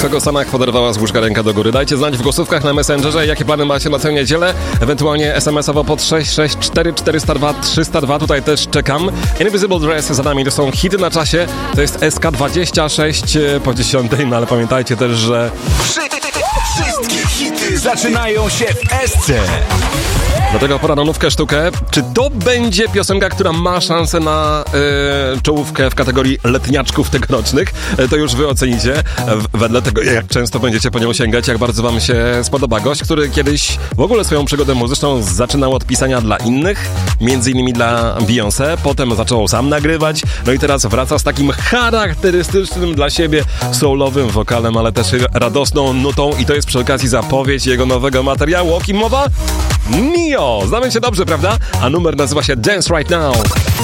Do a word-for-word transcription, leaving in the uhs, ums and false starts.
Kogo Sanach poderwała z łóżka ręka do góry? Dajcie znać w głosówkach na Messengerze, jakie plany macie na tę niedzielę, ewentualnie es em esowo pod sześć sześć cztery cztery zero dwa trzy zero dwa. Tutaj też czekam. Invisible Dress za nami, to są hity na czasie. To jest es ka dwadzieścia sześć po dziesiątej, no ale pamiętajcie też, że wszystkie hity zaczynają się w Esce. Dlatego pora na nówkę sztukę. Czy to będzie piosenka, która ma szansę na y, czołówkę w kategorii letniaczków tegorocznych? Y, to już wy ocenicie. W, wedle tego, jak często będziecie po nią sięgać, jak bardzo wam się spodoba gość, który kiedyś w ogóle swoją przygodę muzyczną zaczynał od pisania dla innych, między innymi dla Beyoncé, potem zaczął sam nagrywać, no i teraz wraca z takim charakterystycznym dla siebie soulowym wokalem, ale też radosną nutą i to jest przy okazji zapowiedź jego nowego materiału. O kim mowa? Nio! Znamy się dobrze, prawda? A numer nazywa się Dance Right Now.